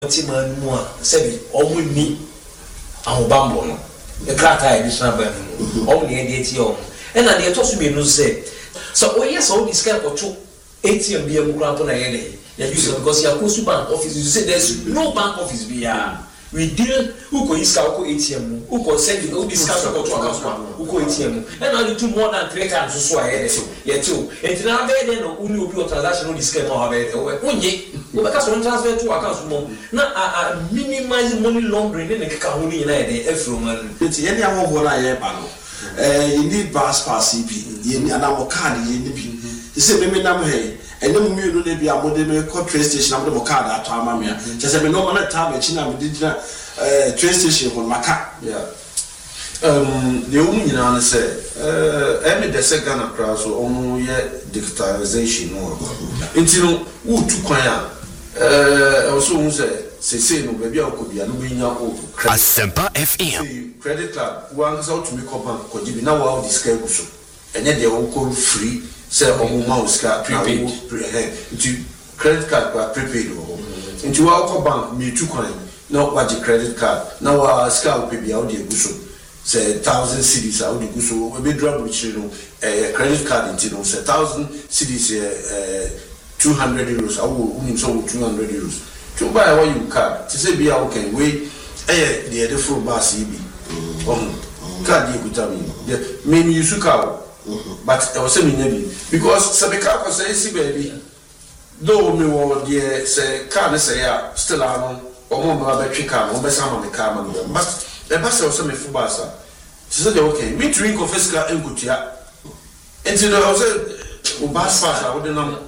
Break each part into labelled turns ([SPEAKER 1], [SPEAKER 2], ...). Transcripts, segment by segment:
[SPEAKER 1] man more, say, only ahobambo no e krata additional ban o ne dey ti o e na dey to so be no say so o yes all this kind of to ATM be am kura to na ye dey use because your coast bank office you say there's no bank office be we deal who go iska who ATM who go send you this cash to account who go ATM and now you do more than 3 times so ahead yeah too and now be there no only obi transaction no this kind of have onye we because one transfer to account mo na minimize money laundering na ka ho ni na dey from
[SPEAKER 2] enti ye ni awo na ye ba no you need pass CP ye ni anamo card ye ni bi say me nam he enem mi no dey bi amode me call train station amode mo card ato ama me je say me no na time chi na me di train station ko maka
[SPEAKER 3] yeah the only nyina na say emi de se Ghana crowd so omo ye digitalization no enti no wo tu kwan a also who say no baby akobia no benya o
[SPEAKER 4] Asempa FM
[SPEAKER 3] credit card one so to me ko bank ko jibi na wa discount so enye de wo ko free say omo ma uska prepaid into credit card kwa prepaid o into wa ko bank me tu kwan na wa di credit card na wa ska o bia o de guso say 1000 cedis a o de guso we be drop with you credit card into no say 1000 cedis 200 euros I will so 200 euros to buy what you card to say be okay we the other full bus be card you tell me maybe you should call but I was saying because sabeka ko say si baby though me wo the say card say still am omo ma ba twi card omo be sama me card man but the bus was me full bus to say okay me drink of physical engutia until I say bus pass I would not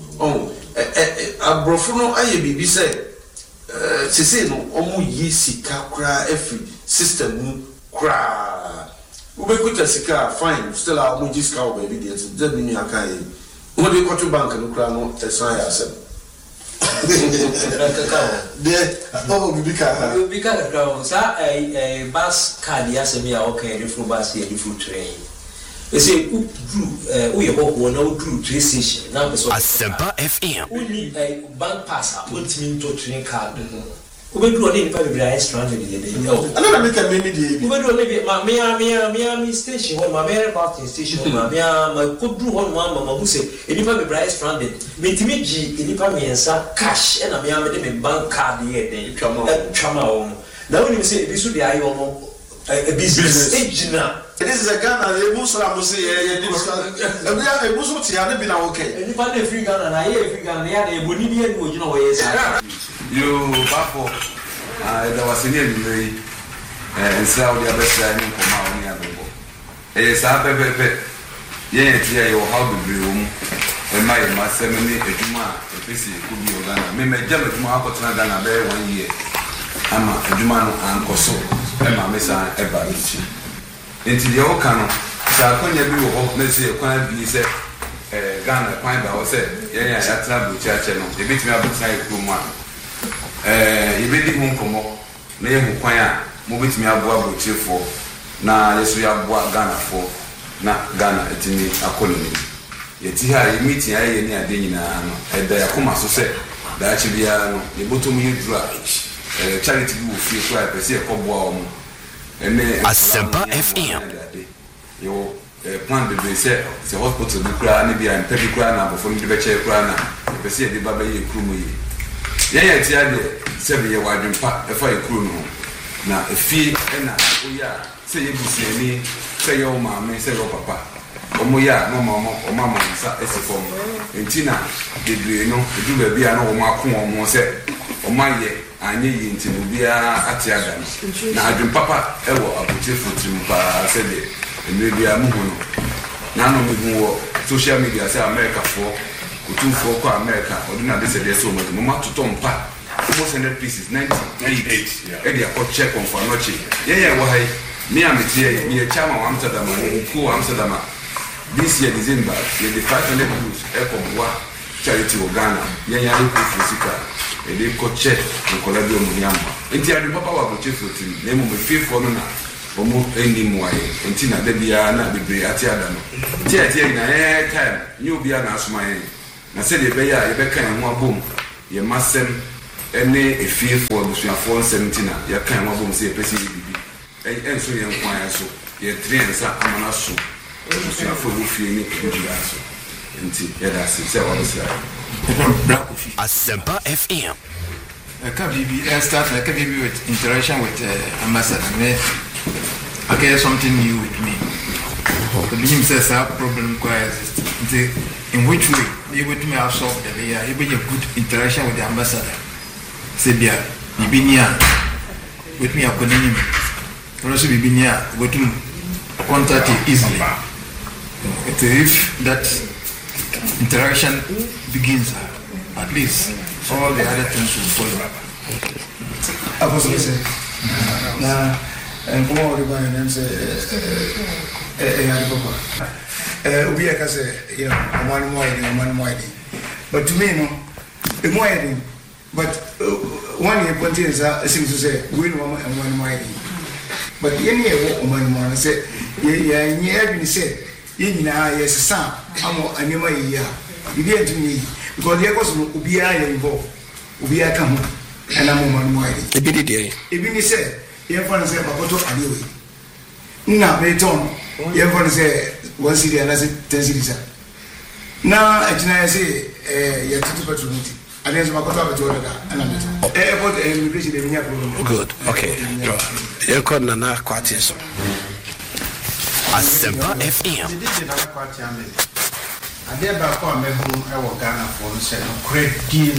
[SPEAKER 3] abrofo no aye bibi say sese no omo yi sika kra every system mu kra ubekuta sika fine still a omo ji sika o baby dey that mean you can wo dey go to bank no kra no esan ya asem
[SPEAKER 2] de omo bibi ka
[SPEAKER 1] kra sa bus card ya se me ya okay refu bus ya refu train. They say, who you go now through train station. Now,
[SPEAKER 4] Asempa FM.
[SPEAKER 1] We need a bank pass. What mean to train card? We do only probably stranded in the day.
[SPEAKER 2] I never make a mini day.
[SPEAKER 1] We do only my station, my mayor parking station, my could do one mama who say, if you be stranded, meet me G, if you me and cash, and I'm a bank card here, then you come home. Now, when you say this would be a business stage now.
[SPEAKER 2] This is a Ghana, the Muslim say, we have a Muslim Tiana been okay.
[SPEAKER 1] And if I free Ghana, and I hear free Ghana, a Bolivian, you know, yes.
[SPEAKER 5] You, Papo, there was a name, and Saudi Arabia, from our neighbor. Yes, I have yes, yeah, you how the room, and my ceremony, a Juma, a PC, could be Ghana. May my jam at Marco Ghana, very 1 year. I'm a Jumano and Koso, and my messa ever. Into the old canon, so I couldn't be a let's say, be said, Ghana, find out, said, yeah, that's not the church, and they beat me up inside room 1. You really won't come up, name Quaya, move it me up what you for. Now, yes, we have what Ghana for, not Ghana, it's in a colony. Yet here, meeting I near Dina, and the Akuma so said, that should be a bottom you dry. Charity will feel right, I see a cobble.
[SPEAKER 4] Asempa FM.
[SPEAKER 5] Your plan the say the hospital be cry and be an pedicure now before the chair crana. If I see the baby crew. Yeah, tia de 7 year wide pack if I crew no. Now a fee and oh yeah, say you see me, say your mamma, say your papa. Omoya no mama or mama is a form. In Tina, did you know the do baby I know my coon say or my year. I need to be a tiagan. Now, I do Papa ever a beautiful to said it, and maybe a moon. None of more social media say America for 2 for America, or do not say there's so much. Mama to Tom Pa, almost 100 pieces, 98. Eddie, I could check on for noche. Yeah, why? Me, I'm here, me a charm of Amsterdam, and cool Amsterdam. This year, December, the 500 boots, Echo Charity of Ghana, yeah, Fusika. E dey ko check no kola bi omo yamba enti ade papa wa go check for team na mo me for no na omo eni mo aye enti na da bia na bebre ati ada no ti ati na time ni obi na asoma ye na se de be ya e be kan ho abom ye masem any a fear for the 417 ya kan wa bom say pesi bibi enso ye nkwan so ye train sa amana so so for wo fie ni bibi aso nti ya da se wa say
[SPEAKER 4] Asempa FM.
[SPEAKER 6] Start like BB with interaction with ambassador. I get something new with me. The beam says our problem requires in which way they would me have solved the layer. It be a good interaction with the ambassador. Sebia, be near with me. I couldn't also be near with him contact easily. If that interaction begins, at least all the other things will follow.
[SPEAKER 7] I was going to say, and come on, and say, we are say, one more. But to me, no, the more, but 1 year point is, seems to say, we want and one more. But any woman say, yeah, say, yes, son, I'm a new year. You get to me. Because there was Ubia involved, Ubia come and I'm on my way. Even he said, you're going to say, Bakoto anyway. Now, they told you're going to say, 1 city and I said 10 cities. Now, I say, you're too opportunity. And there's Bakoto to order and I'm airport and immigration.
[SPEAKER 2] Good, okay. You're calling Nana Quatis.
[SPEAKER 4] Asempa FM.
[SPEAKER 6] I did back on my home. I will Ghana for the sake of great deal.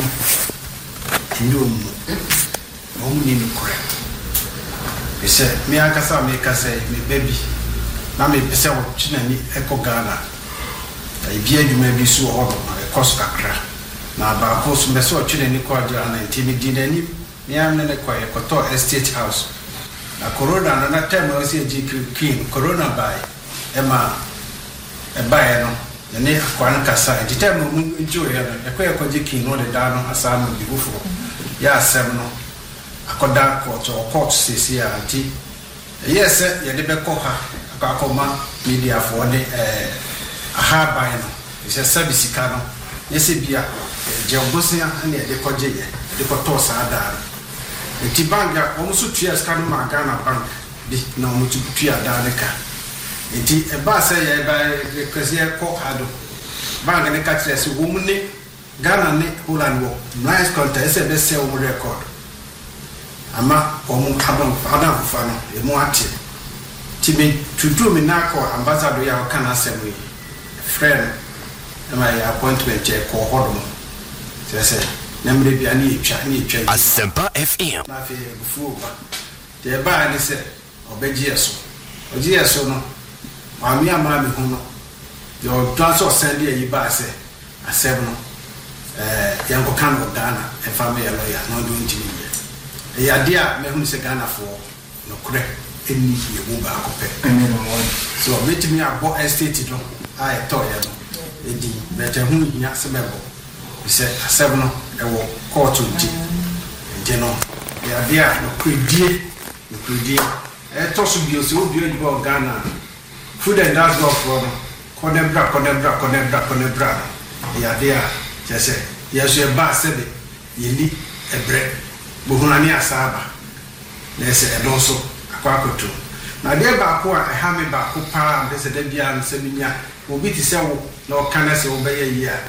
[SPEAKER 6] Only in crap. He said, me, I can make us say, me baby. Now, me, say, what Chinani Echo Ghana. I beard you may be so old, my Costa crack. Now, by course, me saw Chinani Quadra and Timmy any. Me, I'm in a quiet Cotor Estate House. A Corona, and that time I was a GQ King, Corona by Emma, a buyer. The name Quan Casa, the time of Joy, a queer Kojiki, no, the down as I know before. Ya seminal. I could dark court or court says here, auntie. Yes, sir, you never call her a Kakoma media for a hard bino. It's a Sabisicano. Yes, it be a Geobosia and the Koje, the Cotosa Adar. The Tibanga almost 2 years coming my Ghana bank, the no to Pia Danica. Indeed, a bass by the Casier Cohado. Bang and the catches a woman, Ghana, Holland, nice contest, a best sell record. Ama, Adam Fano, a moati. Timmy, to do me narco, ambassador Yakan Assembly. Friend, my appointment check or Hodom. Says, namely, be a need check.
[SPEAKER 4] Asempa FM.
[SPEAKER 6] Nothing before. The bar said, Obey Jesu. Or Jesu no. I'm your mammy who your transfer send you by say a 7 young Okano Ghana and family lawyer, not doing to me. A idea, me who say Ghana for no correct any you move back. So, let me a boy estate. I told you, Eddie, better who you not some. He said a 7 a court to general. The idea, no good dear. A toss of you so beautiful Ghana. Food and dance go for Conebra. Yeah, dear, just say, yes, your bass said it. You need a bread. Buhania Saba. They say, and also a quack or two. Now, dear Bakua, a hammy Baku Pam, there's a Debian Semina, will be to sell no cannas obey a year.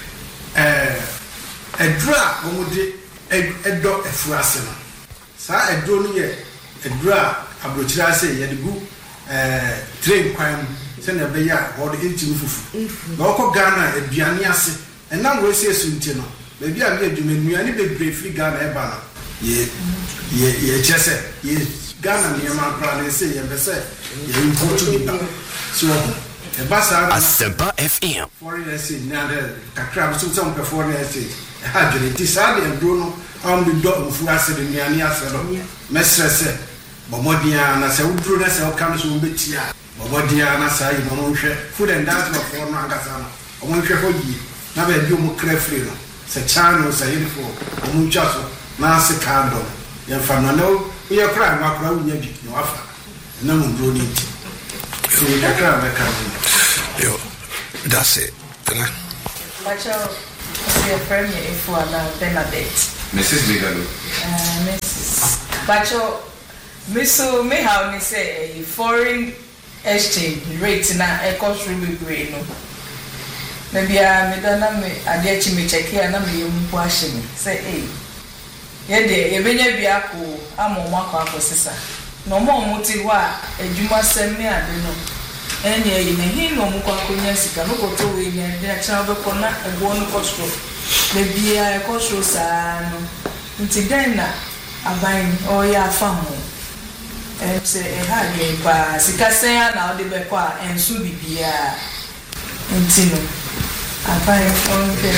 [SPEAKER 6] A drag would a dog a frasina. Sir, a drone yet, a drag, a brutrase, yet good. Train crime, send a bear or the 18th. Local Ghana, a Bianiasi, and now we say Suntino. Maybe I get to me any big briefly Ghana Ebana. Ye, Chesser, ye Ghana near my brother, say, and say, you import to me. So, a bassa
[SPEAKER 4] Asempa FM.
[SPEAKER 6] Foreign estate, now the crab so some foreign estate. Had you decided and Bruno on the dog of Rasa in Yania, Messer said. Bomodiana, so Brunas comes to be here. Bomodiana, say, food and dance for Nagasana. I want to hold you. Never do more crefrino. Say, Chano, say, info, Muchaso, Nancy Candle. Young Fanano, we are crying, my crowd, no offer. No one grown it. So we can grab a candle.
[SPEAKER 2] Yo, that's it.
[SPEAKER 8] Bacho, your friend, info, and Bernadette.
[SPEAKER 5] Mrs. Bigalo.
[SPEAKER 8] Mrs. Bacho, Misso may have me say a foreign exchange rate na a cost really great. Maybe I get me check here and I'm washing. Say, hey, yeah, you may be a cool. I'm on one car for sister. No more motiva, and you must send me, I don't know. And yeah, in a hill no more consider no go to win and then travel for not a one cost. Maybe I cost you, son. Until then, I buy all your family. And say, a hard but Sicasea now the Bequa and Subi Bia and Tino. I buy all the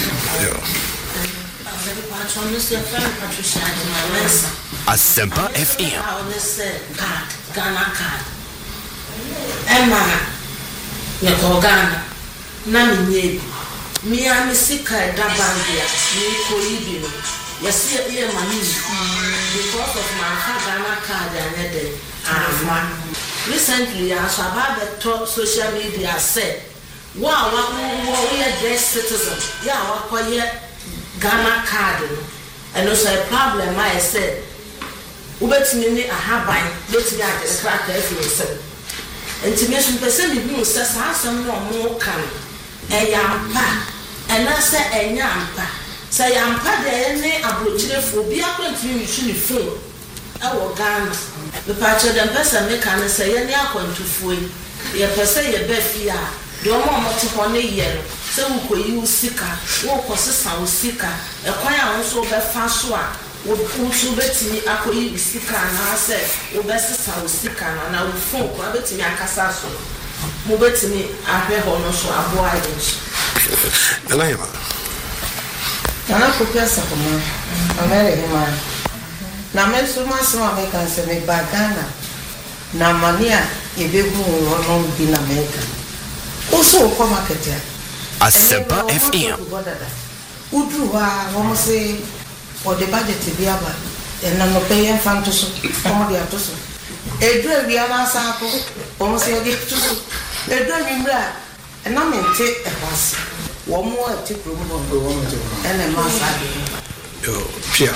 [SPEAKER 4] Asempa FM.
[SPEAKER 9] Ghana card. Emma, Ghana. Nami me am sick at Dabandia, me yes, here, money because of my Ghana card and recently, I shall have a top social media said, wow, we are dead citizen. Yeah, what quiet Ghana card. And also a problem, I said, Ubet me a habine, let me at the crack every said. Intimation person who says, I some more can a yampa, and I say a yampa. Say yampa, there any abrochile for be a continuation phone. Our Ghana. The patch of the person make an say any aqua to fool. Your person, your befia, don't want to honey yellow. So we could use sicker, walk or sister sicker, a choir also be fast one. Would also bet me I could use sicker and I said, oh, best sister sicker and I would phone, grab me and Cassasso. Move it to me, I hear honor so I boy.
[SPEAKER 2] And I am.
[SPEAKER 10] And I could guess a man, American man. Now, men so much more American say me bagana. Now, mania, if you go on in America. Also, come market here.
[SPEAKER 4] Asempa FM.
[SPEAKER 10] Udruwa, one say, or the budget to be about, and I'm not paying fantasy, come on, the atoso. A drill be an assapo, almost a gift to a driving black, and I'm in take a pass. One more tip room on the woman, and a mass.
[SPEAKER 2] Oh, Pierre.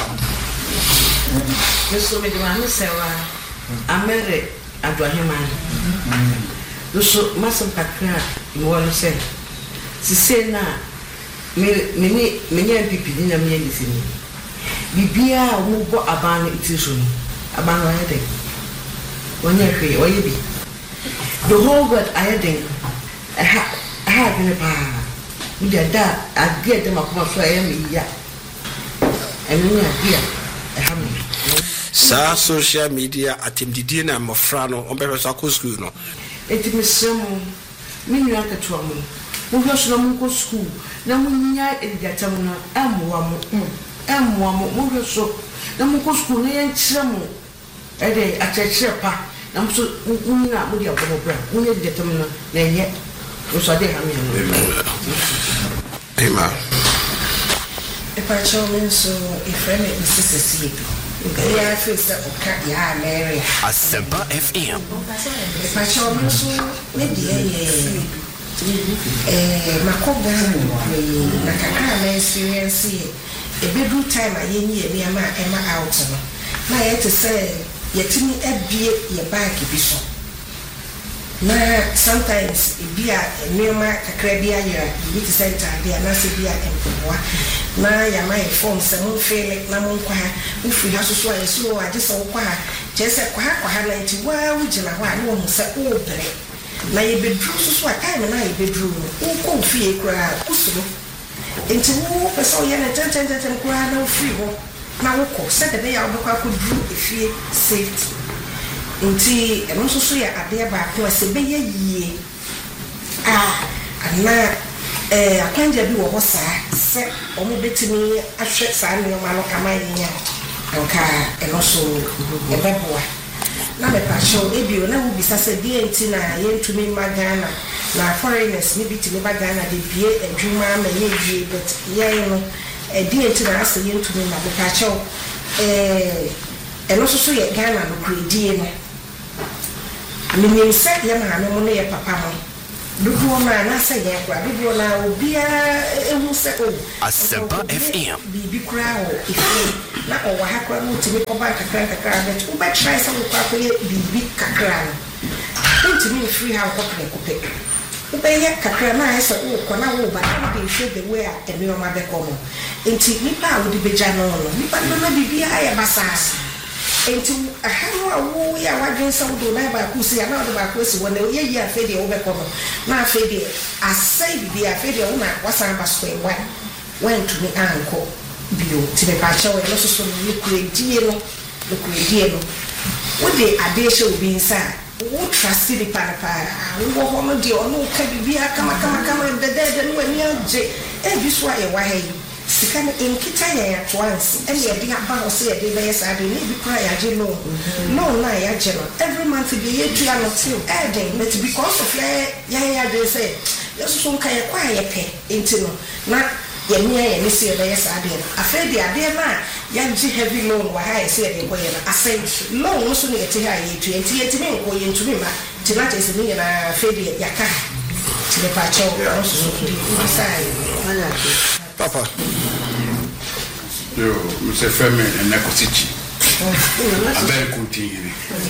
[SPEAKER 9] Miss Omidwani Sarah, I married Abrahaman. You so mustn't pack you want to say. She said, now, many people didn't mean anything. Bibia who got a ban it is room, a ban or heading. When you're free, or you be. The whole God I had I had in a bar. With your dad, I get them up for I am ya. And when you're here, I have
[SPEAKER 2] Sa social media at him Didina Mofrano on Beresako school. No,
[SPEAKER 9] it is some million at trouble. We was no more school. Now we are in the Tamuna, and one more so. No more school, and some a day at a shepherd. I'm so not with your brother. We need the Tamuna, then yet. Was I there?
[SPEAKER 2] Amen.
[SPEAKER 10] If I show me so, if I make Mrs. Sleep, I feel that yeah, Mary.
[SPEAKER 4] Asempa FM.
[SPEAKER 10] If I show me so, maybe Makoba, Nakaka experience a bedroom time I near Emma out. My head to say, yet me a beer, your back, bishop. Now, sometimes it be a near my Caribbean, you center, the Anasibia and Pua. Now, you might form some failing Namunqua, if we have to swallow so I just saw just a quack or had 90 wild, which in a while won't say open. Now, you be drew so what time and I be drew. Oh, go fee crowd, also. Into who so young and 10 crowd no free. Now, said the day I could drew if he saved. Inti and also so ya ade ba ko se be ye ana akanja bi wo saa se omo betimi ahwe saa ne ma no kama nya anka eno so e beboa na me pa show e bi na wo bisa se die nti na ye ntumi magana na foreigners ni bitimi magana de bie adwuma ma ye bie but ye no e die nti na ase ye ntumi na me pa show eno so ye Ghana no kredie no Minim said, Yamma, no papa. Bibu na say ya kwa bibu na obia ehu se o
[SPEAKER 4] Asempa FM
[SPEAKER 10] bibi kura o ife na o wa hakwa no tibi ko ba kakra bet u ba try some kwa ko bibi kakra no ntimi free how ko pe u be ya kakra na ese o ko na wo ba na be show the way a emi o ma be ko no enti nipa wo di beja no nipa na bibi ya basas enti ahanu awo ya wadwen sawdo na ba ku se na ba ku se wona ye ya fe de wo be ko no na fe de asai bibi a fe de wo na wasan ba so e went to me anko bio ti be ba che we no so no kuredie no wo de ade she obi nsa wo trust the para wo ho no de ono ka bibi aka kama de no ani age e bi so aye wa he sika no enkita ya once and ye dey aba ho say dey be say dey be cry ya je no na ya je no every month be ye tua no till dey but because of ya dey say yeso so nka ye kwa ye pe enti no na ye mia ye ni say be say dey afa dey ade na ya je heavy loan wa ha say dey ko ye na asay loan no so ne ye ha ye tu enti ye ti me ko ye ntumi ma ti na te se ni na afa dey ya ka ti be pa cho no so di say ala
[SPEAKER 6] Papa. Yo, Mr. Femi and Nakosichi. I'm very continuing.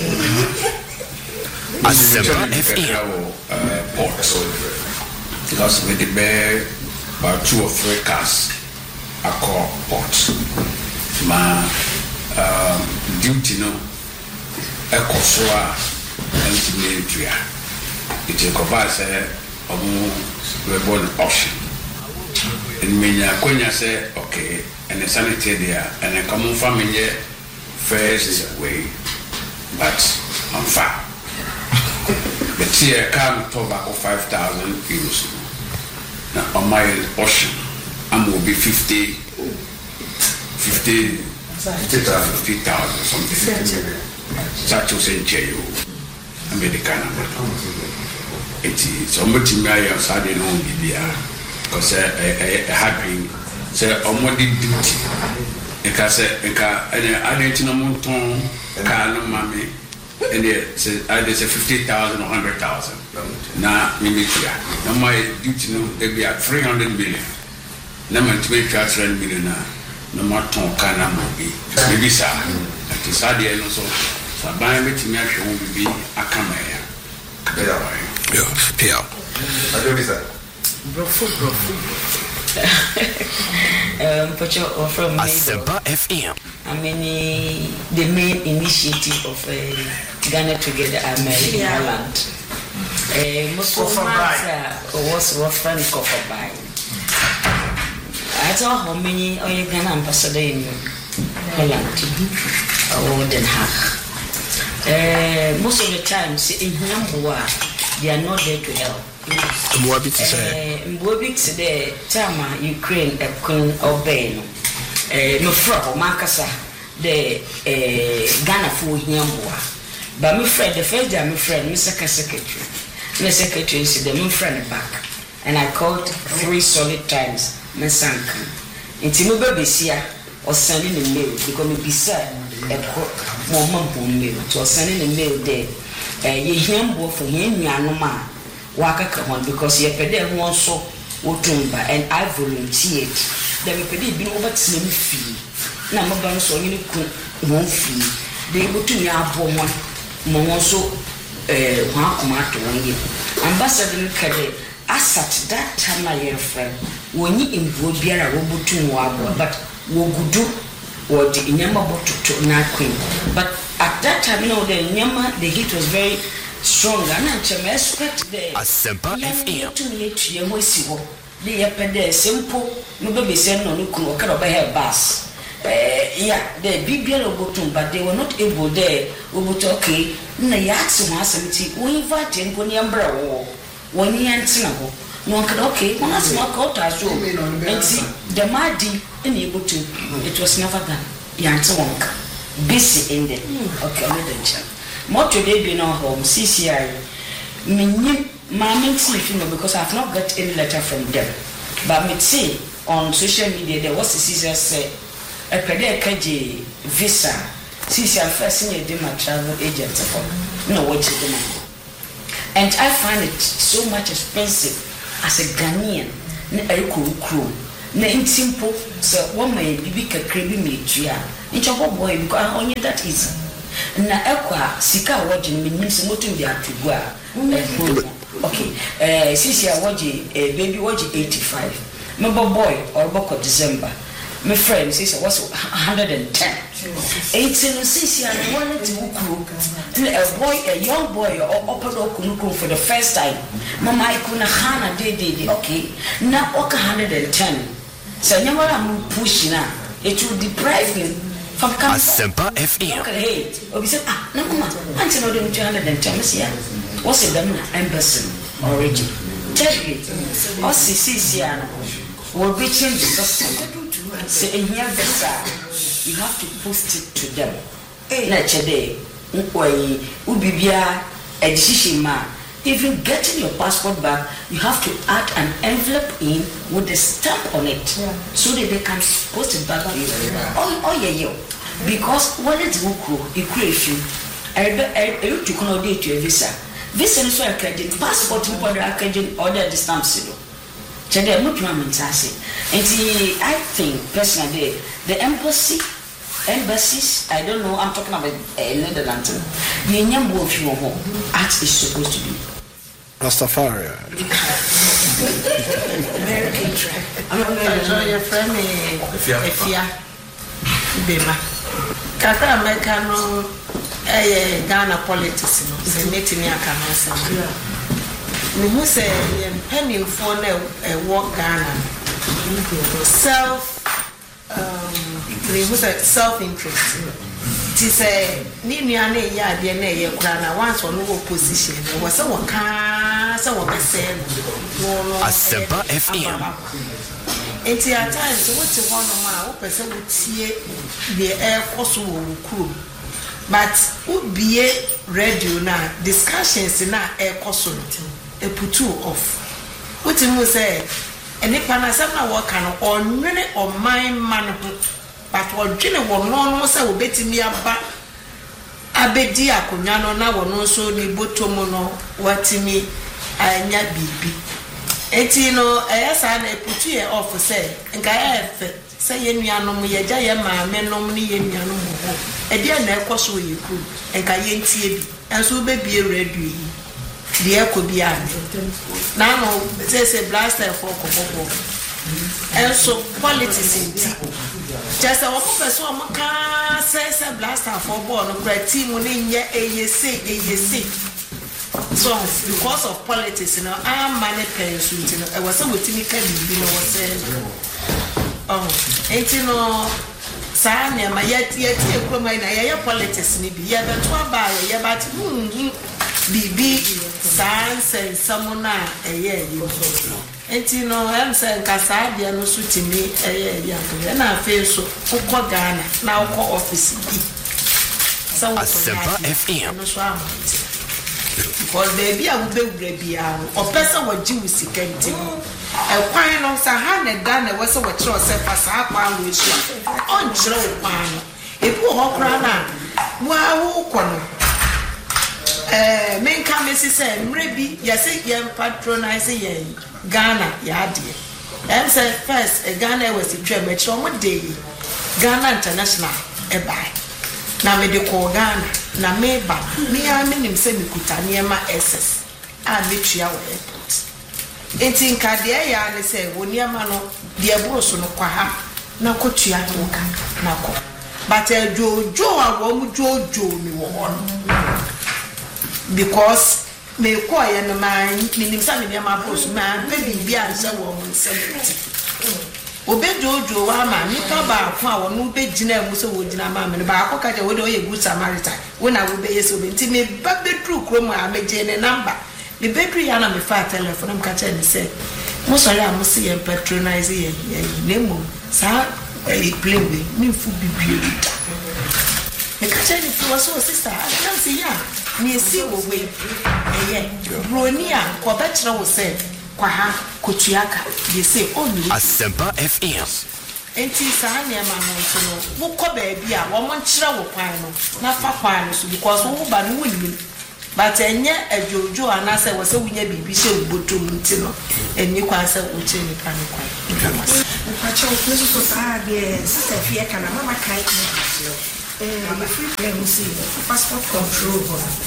[SPEAKER 4] Asempa FM.
[SPEAKER 6] Port. Because with the bear about 2 or 3 cars are called port. My duty no echo soa and to me to ya. It's a converse of born option. And when you say, okay, and the sanitary there, and a common family first way, but I'm far. But here come tobacco 5,000 euros. Now on my ocean, I will be 50,000 something. Such as in jail, American. It is somebody may have said in home because a happy say omodi duty eka say eka any monton car no mami and say I say 50,000 or 100,000 na me metia na my duty no e be at 300 million na man to make 300 million na maton car na mabi maybe sa at sadie no so ban metimi ahwe ho bibi akama ya
[SPEAKER 4] Pia
[SPEAKER 3] Adobisa
[SPEAKER 9] Brofo. From
[SPEAKER 4] Asempa FM.
[SPEAKER 9] I mean, the main initiative of Ghana Together American Ireland. Most of was Rothman Kofabai. I saw how many are you Ghana ambassador in Holland or Den Haag. Most of the time, in Hamburg, they are not there to help. Mbobi today, Tama, Ukraine, Ekun, Obey. No fraud, Makasa, the Ghana for Yamboa. But my friend, the first day, my friend, Mr. Secretary. My secretary said, my friend back. And I called 3 solid times, my son. In Timuba Bessia or sending a mail because me beside a mom mail to sending a mail there. Ye Yambo for him, Yanoma. Waka one because you pede one so utumba and I volunteered. Then we pede been over to me fee. Now my bank so you won't fee. They go to me up one so one come out to 1 year. Ambassador Kade, I sat that time my year friend. When you in Bobia Robotu Wabo, but Wogudu or the Inyama to not queen. But at that time, you know, the heat was very strong and I expect the
[SPEAKER 4] Asempa FM.
[SPEAKER 9] To me to your whistle. They are pede simple, no baby send no look or by her bus. Yeah, the big yellow bottom, but they were not able there. We were talking. No, yaks and assembly. We invited when you umbrella when you answer. No one could okay, one has more coat as you and see the mighty unable to. It was never done. Yansa Wonka. Busy in the okay, more today be no home, CCI. Mammy sleeping because I have not got any letter from them. But me see on social media there was a CCI say a pedek visa. CCI first in a travel agent for no what you do.
[SPEAKER 11] And I find it so much expensive as a Ghanaian. Na simple so one may be kakrebi metua ncho boy because only that is na ekwa sika waje menim se motum dia tugu a okay sisi a waje baby waje 85 my boy or boko December my friend says was 110 18 sisi a one to ukru a young boy or open okunuku for the first time mama ikuna hana de okay na oka 110. So nyamara mu push na it will deprive me from coming.
[SPEAKER 4] Asempa FM.
[SPEAKER 11] Okay, obi say no mama auntie no dem 210 sia. What's it them embassy origin. Tell me. O CC no. We be change the system. Say in here visa you have to post it to them. Na chede nkoi ubibia edition ma. Even getting your passport back, you have to add an envelope in with a stamp on it, so that they can post it back to you. Oh yeah. Because when it's equation, I look to accommodate to a visa. Visa is why I can passport or the stamps. And I think personally, the embassies, I don't know, I'm talking about Netherlands. The art is supposed to be.
[SPEAKER 6] Rastafari.
[SPEAKER 9] American track. I'm your friend, Efia Bema. Kaka Americano, Ghana politics, the meeting in Akamasa. We say, penny for a walk Ghana. Self-interest. It is a Niniane Yadiane Yakrana once on no position. There was someone someone said,
[SPEAKER 4] Asempa FM.
[SPEAKER 9] And at times, what's one of my person would see the air force crew. But would be a radio now, discussions in our air cost a put off. What you say? And if I work on minute or my man. But what Jenny will no say will bet me about Abedi Akunyano now no so ni botomono what me I nya bibi. Etino a put you off say and I say Yeniano Yaja Yama men nomini Yeniano a dear necos will you could and Kayen Tibi and so be a red the air could be an now says a blaster for Coco. And so politics in tea. Just a person says a blaster for born of great team winning ye ASC. So because of politics, I'm money payers, I was so with me can be no saying. Oh, 18 or Sanya, my yet politics, maybe yeah, but what by yeah, but BB sans and someone a year you. Enti no I'm saying kasa dia no suti me ya na fe so ukọ Ghana na ukọ office bi so
[SPEAKER 4] Asempa FM
[SPEAKER 9] no so am because baby a wo be wura bia o pesa wo ji wo sikenti e kwan no sa ha na Ghana wo se wo kire se fa sa kwa wo esu on kire wo kwan no e bu ho kra na wa wo ukọ no men come say mrebi yase yem patronize yen Ghana yadie em say first Ghana was the dream e chiro mo dey Ghana international e bai na me de ko Ghana na me ba me a me nim say me kuta niema SS a me tua wo airport enti nka de ya ne say wo niema no de eburo so no kwa ha na kotua wo kan na ko but jojo a wo mu jojo mi wo ho because me ko ya no man minim sa me ma boss man baby bia nse wo mo celebrity obejojo wa ma ni ka ba ko a wo no be gina mu so wo gina ma me ba ko ka je wo de o ye good Samaritan wo na wo be yeso be nti me ba bedru krom a me je ne number the bedru ya na me fa telephone am ka che ni say mo so ya mo se ye patronize ye nemo sa e play we ni fu bibie da e ka che ni fu so sister I can see ya ni si wo we bronia ko betre wo se kwa ha kotuaka they say only
[SPEAKER 4] Asempa FM
[SPEAKER 9] enti sa na ma no so no wo ko ba bia wo mo nkire wo kwan no na fa kwan no so because wo ba no woni but enye ejojo anase wo se wunya bibi she ubotom nti no enni kwa se wo che nipa ne kwa
[SPEAKER 10] Pacho, please so sad, sister Fia can mama kai the free pregnancy passport control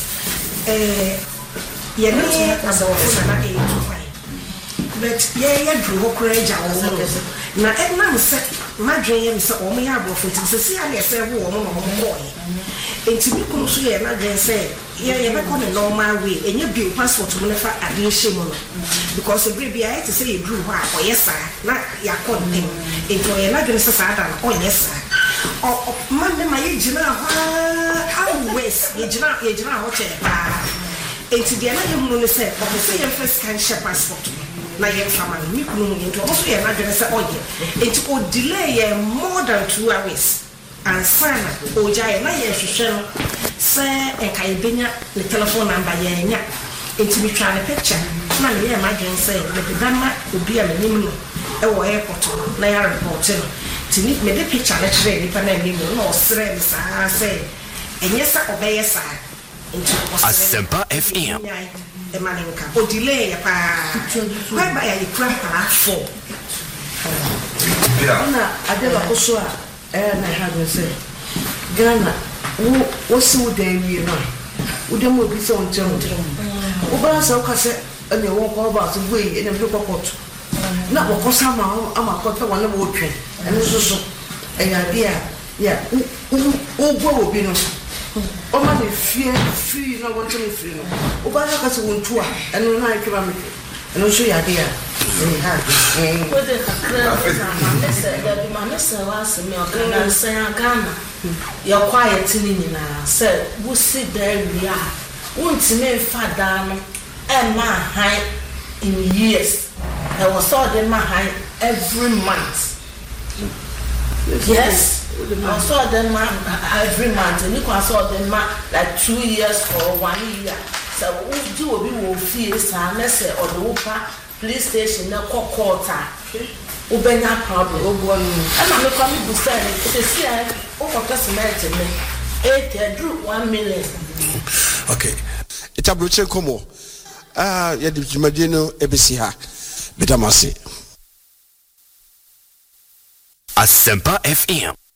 [SPEAKER 10] yeah no as our phone na e to fine but yeah drew courage na e na se madwen ye se o mo ya bro foti se si ale se wo o mo no mo boy enti mi kunu so ye na dwen se ye be ko the normal way enye bi passport mo na fa ade hye mo no because every be I to say you drew ha o yes na ya ko dem enti o ye na dwen se sa da o yes o man me my jina ha always ye jina ho che pa enti de na ye mu no se o se ye first can share passport na ye family mi kunu enti o so ye na dwen se o ye enti o delay more than 2 hours and sana o jai na ye hwehwe no se enka ye benya the telephone number ye nya enti mi twa ne picture na me ye ma dwen se me de dama obi a menim no e wo airport na ya report no tini me de picture na chere ni pa na menim no o sere mi sa se enye sa obeye sa enti o sere
[SPEAKER 4] Asempa FM
[SPEAKER 10] e maninka o delay pa why ba ya ikra pa for
[SPEAKER 12] na adela koso a na ha say Ghana wo si wo dan wi no wo dem obi se on chen wo ba sa wo ka se ene wo ko ba so we ene bi ko koto na wo ko sama ama ko ta wala wo twen ene so ya dia ya wo go obi no o ma de fie na wo chen fie no wo ba ka se wo ntua ene na ke ba me ene so ya dia
[SPEAKER 9] What the Ghana, you're quiet in said, who sit there we are. Won't me father and my high in years. I was all the my high every month. Yes, I saw them every month, and you can saw them like 2 years or 1 year. So, who do we will feel, sir, say, or the whooper. Police station na kokota ubenya problem ogwon ana me kwa mi busani se si a o kokota cement me 1 million.
[SPEAKER 2] Okay, it's a broche komo ya di jumadino ebisi ha bedamase
[SPEAKER 4] Asempa FM